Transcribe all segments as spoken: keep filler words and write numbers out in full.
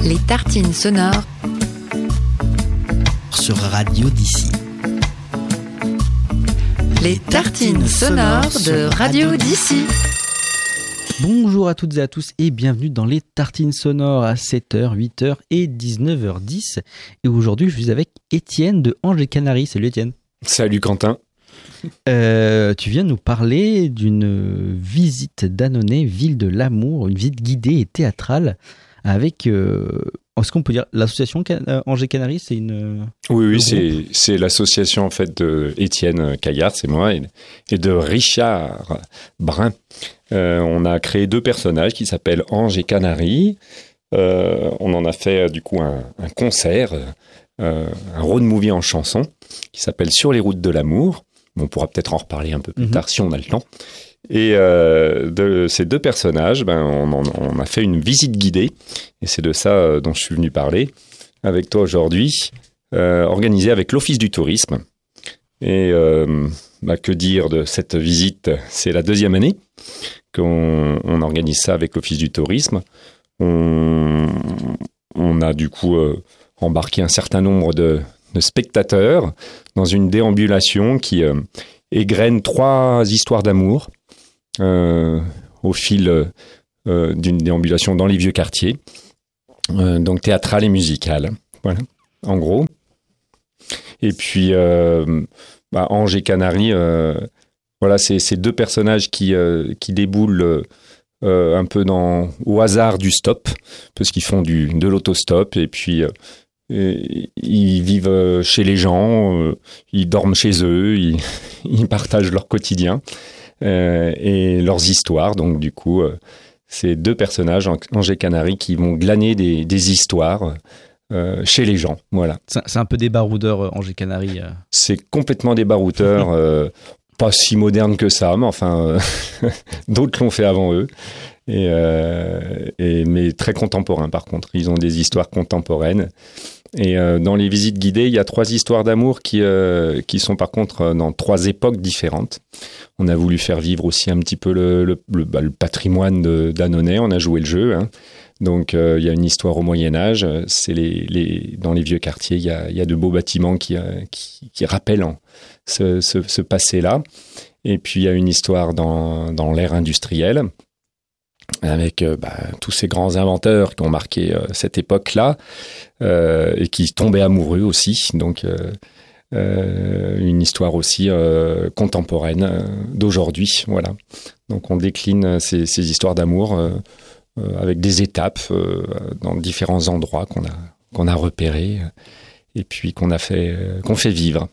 Les tartines sonores sur Radio d'ici. Les tartines sonores de Radio d'ici. Bonjour à toutes et à tous et bienvenue dans les tartines sonores à sept heures, huit heures et dix-neuf heures dix. Et aujourd'hui, je suis avec Étienne de Angers Canaries. Salut Étienne. Salut Quentin. Euh, tu viens nous parler d'une visite d'Annonay, ville de l'amour, une visite guidée et théâtrale avec, euh, est-ce qu'on peut dire l'association Can- Angers Canaries, c'est une... Oui, oui, c'est, c'est l'association en fait de Étienne Caillard, c'est moi, et, et de Richard Brun. Euh, on a créé deux personnages qui s'appellent Angers Canaries. Euh, on en a fait du coup un, un concert, euh, un road movie en chanson qui s'appelle Sur les routes de l'amour. On pourra peut-être en reparler un peu plus mm-hmm. tard si on a le temps. Et euh, de ces deux personnages, ben, on, en, on a fait une visite guidée, et c'est de ça euh, dont je suis venu parler avec toi aujourd'hui, euh, organisée avec l'Office du tourisme. Et euh, bah, que dire de cette visite ? C'est la deuxième année qu'on on organise ça avec l'Office du tourisme. On, on a du coup euh, embarqué un certain nombre de, de spectateurs dans une déambulation qui euh, égrène trois histoires d'amour euh, au fil euh, d'une déambulation dans les vieux quartiers, euh, donc théâtrale et musicale. Voilà, en gros. Et puis, euh, bah, Angers Canaries, euh, voilà, c'est ces deux personnages qui, euh, qui déboulent euh, un peu dans, au hasard du stop, parce qu'ils font du, de l'autostop, et puis... Euh, Et ils vivent chez les gens, euh, ils dorment chez eux, ils, ils partagent leur quotidien euh, et leurs histoires. Donc du coup, euh, c'est deux personnages, Angers Canaries, qui vont glaner des, des histoires euh, chez les gens. Voilà. C'est, c'est un peu des baroudeurs, Angers Canaries. Euh. C'est complètement des baroudeurs, euh, pas si modernes que ça, mais enfin, euh, d'autres l'ont fait avant eux. Et, euh, et, mais très contemporains par contre. Ils ont des histoires contemporaines. Et euh, dans les visites guidées, il y a trois histoires d'amour qui, euh, qui sont par contre dans trois époques différentes. On a voulu faire vivre aussi un petit peu le, le, le, bah, le patrimoine de, d'Annonay. On a joué le jeu. Hein. Donc euh, il y a une histoire au Moyen-Âge. C'est les, les, dans les vieux quartiers, il y a, il y a de beaux bâtiments qui, euh, qui, qui rappellent en, ce, ce, ce passé-là. Et puis il y a une histoire dans, dans l'ère industrielle, avec euh, bah, tous ces grands inventeurs qui ont marqué euh, cette époque-là euh, et qui tombaient amoureux aussi. Donc, euh, euh, une histoire aussi euh, contemporaine euh, d'aujourd'hui. Voilà. Donc, on décline ces, ces histoires d'amour euh, euh, avec des étapes euh, dans différents endroits qu'on a, qu'on a repérés et puis qu'on a fait, euh, qu'on fait vivre.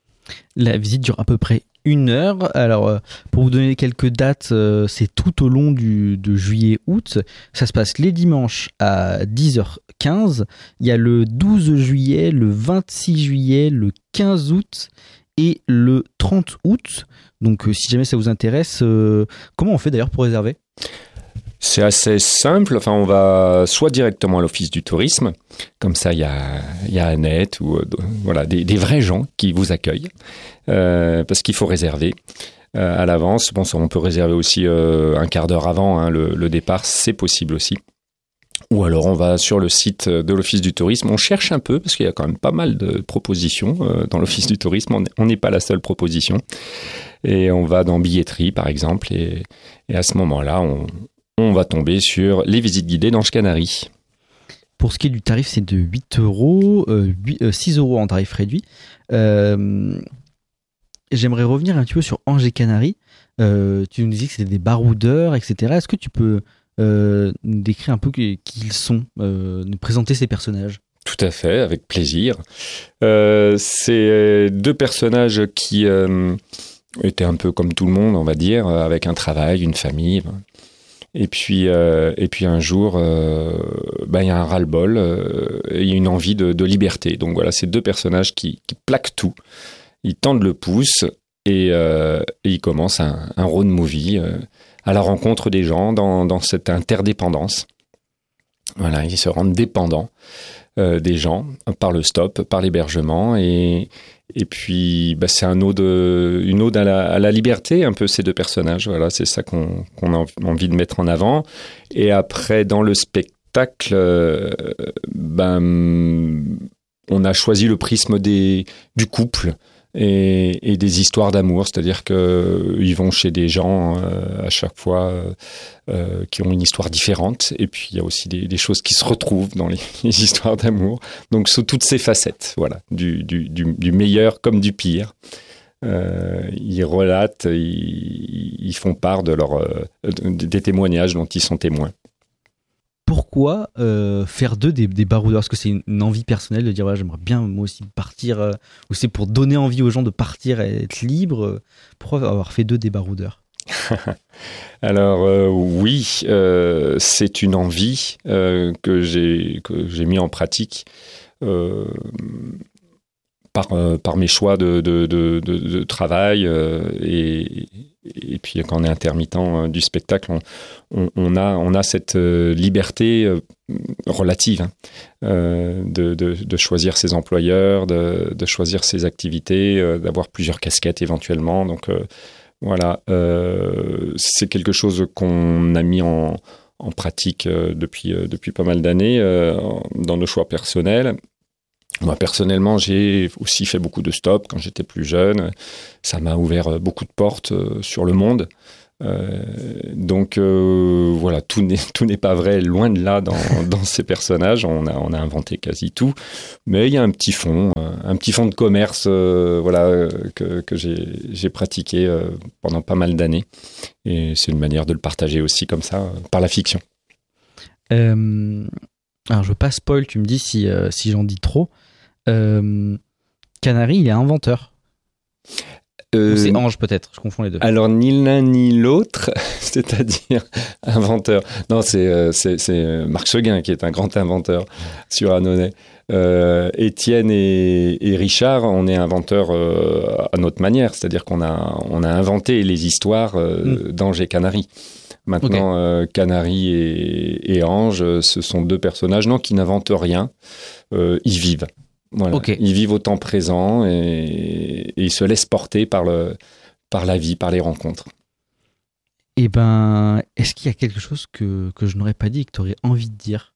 La visite dure à peu près une heure. Alors, pour vous donner quelques dates, c'est tout au long du, de juillet-août. Ça se passe les dimanches à dix heures quinze. Il y a le douze juillet, le vingt-six juillet, le quinze août et le trente août. Donc, si jamais ça vous intéresse, euh, comment on fait d'ailleurs pour réserver ? C'est assez simple. Enfin, on va soit directement à l'Office du tourisme, comme ça, il y a, il y a Annette ou euh, voilà des, des vrais gens qui vous accueillent, euh, parce qu'il faut réserver euh, à l'avance. Bon, ça, on peut réserver aussi euh, un quart d'heure avant hein, le, le départ, c'est possible aussi. Ou alors, on va sur le site de l'Office du tourisme. On cherche un peu parce qu'il y a quand même pas mal de propositions euh, dans l'Office du tourisme. On n'est pas la seule proposition. Et on va dans billetterie, par exemple, et, et à ce moment-là, on on va tomber sur les visites guidées d'Angers Canaries. Pour ce qui est du tarif, c'est de huit euros, euh, six euros en tarif réduit. Euh, j'aimerais revenir un petit peu sur Angers Canaries. Euh, tu nous disais que c'était des baroudeurs, et cetera. Est-ce que tu peux euh, nous décrire un peu qui ils sont, euh, nous présenter ces personnages ? Tout à fait, avec plaisir. Euh, c'est deux personnages qui euh, étaient un peu comme tout le monde, on va dire, avec un travail, une famille... Et puis, euh, et puis un jour, euh, ben, y a un ras-le-bol, euh, et il y a une envie de, de liberté. Donc voilà, ces deux personnages qui, qui plaquent tout. Ils tendent le pouce et, euh, et ils commencent un, un road movie euh, à la rencontre des gens dans, dans cette interdépendance. Voilà, ils se rendent dépendants euh, des gens par le stop, par l'hébergement et... Et puis, bah, c'est un ode, une ode à la, à la liberté, un peu, ces deux personnages. Voilà, c'est ça qu'on, qu'on a envie de mettre en avant. Et après, dans le spectacle, spectacle, euh, ben, on a choisi le prisme des, du couple et, et des histoires d'amour, c'est-à-dire qu'ils vont chez des gens euh, à chaque fois euh, qui ont une histoire différente, et puis il y a aussi des, des choses qui se retrouvent dans les, les histoires d'amour, donc sous toutes ces facettes, voilà, du, du, du, du meilleur comme du pire. Euh, ils relatent, ils, ils font part de leur, euh, des témoignages dont ils sont témoins. Pourquoi euh, faire d'eux des, des baroudeurs? Est-ce que c'est une, une envie personnelle de dire ouais, j'aimerais bien moi aussi partir, euh, ou c'est pour donner envie aux gens de partir et être libres? Pourquoi avoir fait d'eux des baroudeurs? Alors euh, oui, euh, c'est une envie euh, que j'ai que j'ai mis en pratique euh, par euh, par mes choix de de de, de, de travail euh, et et puis quand on est intermittent euh, du spectacle, on, on, on a on a cette euh, liberté euh, relative hein, euh, de, de de choisir ses employeurs, de de choisir ses activités, euh, d'avoir plusieurs casquettes éventuellement. Donc euh, Voilà, euh, c'est quelque chose qu'on a mis en, en pratique euh, depuis, euh, depuis pas mal d'années euh, dans nos choix personnels. Moi, personnellement, j'ai aussi fait beaucoup de stop quand j'étais plus jeune. Ça m'a ouvert beaucoup de portes euh, sur le monde. Euh, donc euh, voilà, tout n'est tout n'est pas vrai, loin de là dans dans ces personnages. On a on a inventé quasi tout, mais il y a un petit fond, un petit fond de commerce, euh, voilà euh, que que j'ai j'ai pratiqué euh, pendant pas mal d'années, et c'est une manière de le partager aussi comme ça euh, par la fiction. Euh, alors je veux pas spoil, tu me dis si euh, si j'en dis trop. Euh, Canary, il est inventeur. Euh, Ou c'est Ange peut-être, je confonds les deux. Alors ni l'un ni l'autre, c'est-à-dire inventeur. Non, c'est, euh, c'est, c'est Marc Seguin qui est un grand inventeur sur Annonay. Euh, Étienne et, et Richard, on est inventeurs euh, à notre manière, c'est-à-dire qu'on a, on a inventé les histoires euh, mm. d'Ange et Canary. Maintenant, okay. euh, Canary et, et Ange, ce sont deux personnages non, qui n'inventent rien, euh, ils vivent. Voilà. Okay. Ils vivent au temps présent et, et ils se laissent porter par, le, par la vie, par les rencontres. Eh ben, est-ce qu'il y a quelque chose que, que je n'aurais pas dit et que tu aurais envie de dire?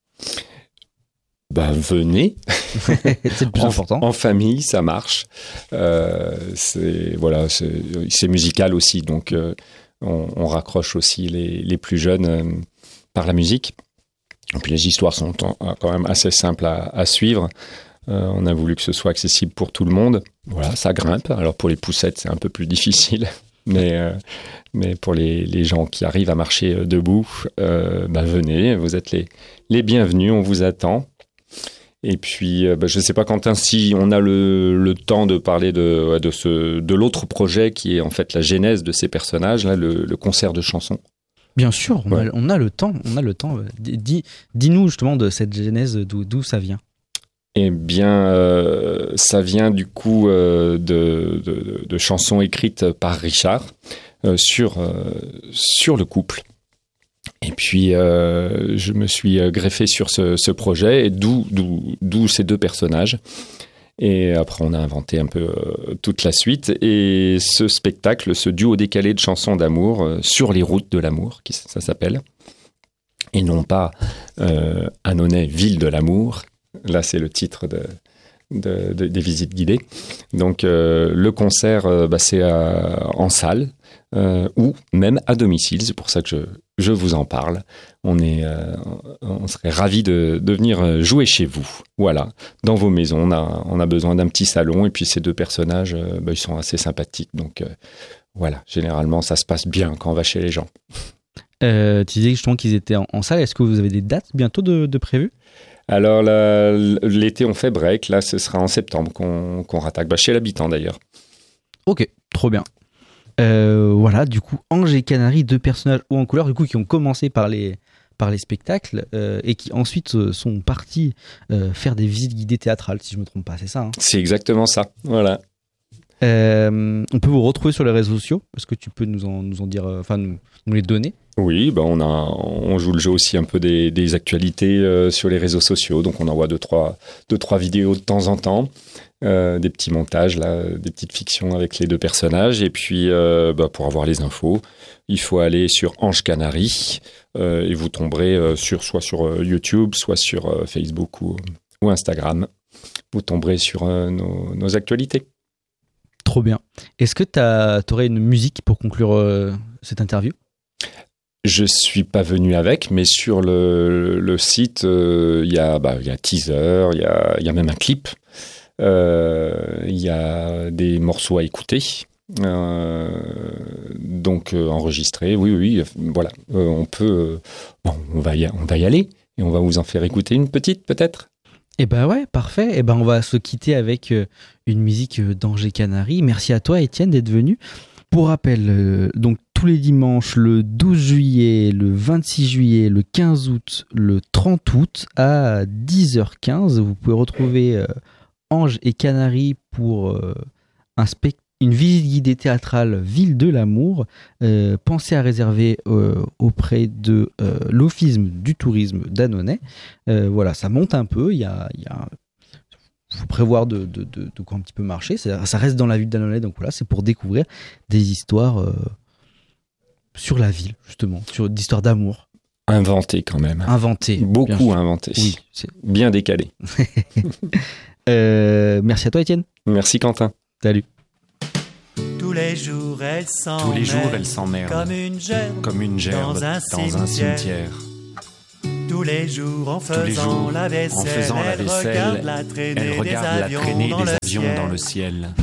Ben, venez. C'est le plus en, important. En famille, ça marche. Euh, c'est, voilà, c'est, c'est musical aussi, donc euh, on, on raccroche aussi les, les plus jeunes euh, par la musique. Et puis les histoires sont quand même assez simples à, à suivre. Euh, on a voulu que ce soit accessible pour tout le monde. Voilà, ça grimpe. Alors pour les poussettes, c'est un peu plus difficile, mais euh, mais pour les les gens qui arrivent à marcher debout, euh, bah venez, vous êtes les les bienvenus, on vous attend. Et puis, euh, bah, je ne sais pas Quentin, si on a le le temps de parler de de ce de l'autre projet qui est en fait la genèse de ces personnages, là, le, le concert de chansons. Bien sûr, on, ouais. a, on a le temps, on a le temps. Dis, dis-nous justement de cette genèse, d'où d'où ça vient. Eh bien, euh, ça vient du coup euh, de, de, de chansons écrites par Richard euh, sur, euh, sur le couple. Et puis, euh, je me suis greffé sur ce, ce projet, et d'où, d'où, d'où ces deux personnages. Et après, on a inventé un peu euh, toute la suite. Et ce spectacle, ce duo décalé de chansons d'amour, euh, sur les routes de l'amour, qui, ça s'appelle, et non pas euh, Annonay, ville de l'amour. Là, c'est le titre de, de, de, des visites guidées. Donc, euh, le concert, euh, bah, c'est euh, en salle euh, ou même à domicile. C'est pour ça que je, je vous en parle. On, est, euh, on serait ravis de, de venir jouer chez vous. Voilà, dans vos maisons. On a, on a besoin d'un petit salon. Et puis, ces deux personnages, euh, bah, ils sont assez sympathiques. Donc, euh, voilà, généralement, ça se passe bien quand on va chez les gens. Euh, tu disais justement qu'ils étaient en, en salle. Est-ce que vous avez des dates bientôt de, de prévues? Alors, la, l'été, on fait break. Là, ce sera en septembre qu'on, qu'on rattaque. Bah, chez l'habitant, d'ailleurs. Ok, trop bien. Euh, voilà, du coup, Ange et Canary, deux personnages hauts en couleur, du coup, qui ont commencé par les, par les spectacles euh, et qui ensuite euh, sont partis euh, faire des visites guidées théâtrales, si je ne me trompe pas, c'est ça hein? C'est exactement ça, voilà. Euh, on peut vous retrouver sur les réseaux sociaux. Est-ce que tu peux nous en, nous en dire, enfin, nous, nous les donner? Oui, ben on, a, on joue le jeu aussi un peu des, des actualités euh, sur les réseaux sociaux. Donc, on envoie deux trois, deux, trois vidéos de temps en temps. euh, des petits montages, là, des petites fictions avec les deux personnages. Et puis, euh, bah, pour avoir les infos, il faut aller sur Ange Canari euh, et vous tomberez euh, sur, soit sur euh, YouTube, soit sur euh, Facebook ou, ou Instagram. Vous tomberez sur euh, nos, nos actualités. Trop bien. Est-ce que tu aurais une musique pour conclure euh, cette interview ? Je suis pas venu avec, mais sur le, le site, il euh, y a, bah, y a teaser, il y a, y a même un clip, il euh, y a des morceaux à écouter, euh, donc euh, enregistrés. Oui, oui, voilà. Euh, on peut, euh, bon, on va y, on va y aller et on va vous en faire écouter une petite, peut-être. Eh ben ouais, parfait. Eh ben on va se quitter avec euh, une musique d'Ange et Canari. Merci à toi, Étienne, d'être venu. Pour rappel, euh, donc tous les dimanches, le douze juillet, le vingt-six juillet, le quinze août, le trente août à dix heures quinze, vous pouvez retrouver euh, Ange et Canari pour euh, un spect- une visite guidée théâtrale Ville de l'amour. Euh, pensez à réserver euh, auprès de euh, l'Office du tourisme d'Annonay. Euh, voilà, ça monte un peu, il y a... Il y a faut prévoir de, de, de, de quoi un petit peu marcher. Ça, ça reste dans la ville d'Annonay, donc voilà, c'est pour découvrir des histoires euh, sur la ville, justement, sur d'histoires d'amour. Inventées quand même. Inventées. Beaucoup inventées. Oui, c'est... Bien décalées. euh, merci à toi, Étienne. Merci, Quentin. Salut. Tous les jours, elle s'emmerde. Tous les jours, elle s'emmerde. Comme une gerbe. Comme une gerbe dans un dans un cimetière. cimetière. Tous les jours, en faisant, Tous les jours, la, vaisselle, en faisant la elle vaisselle, regarde la traînée elle regarde des la avions, traînée dans, des le avions ciel. dans le ciel.